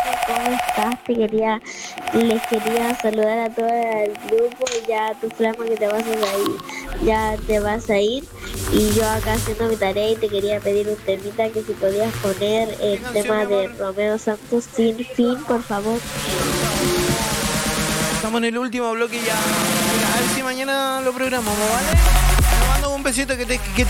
¿cómo estás? Les quería saludar a todo el grupo. Ya tu flama que te vas a ir, ya te vas a ir. Y yo acá haciendo mi tarea y te quería pedir un temita que si podías poner el tema de Romeo Santos Sin Fin, por favor. Estamos en el último bloque ya. Mira, a ver si mañana lo programamos, ¿vale? Te mando un besito que te